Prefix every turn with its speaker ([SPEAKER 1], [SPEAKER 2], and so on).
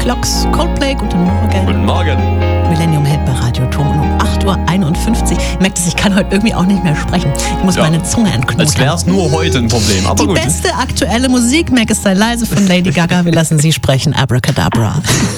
[SPEAKER 1] Clocks, Coldplay, guten Morgen.
[SPEAKER 2] Guten Morgen.
[SPEAKER 1] Millennium Hit bei Radio Turm um 8.51 Uhr. Ich merke, ich kann heute irgendwie auch nicht mehr sprechen. Ich muss meine Zunge entknoten.
[SPEAKER 2] Als wäre es nur heute ein Problem, aber
[SPEAKER 1] Die
[SPEAKER 2] gut.
[SPEAKER 1] beste aktuelle Musik, Mac ist sei leise von Lady Gaga. Wir lassen sie sprechen. Abracadabra.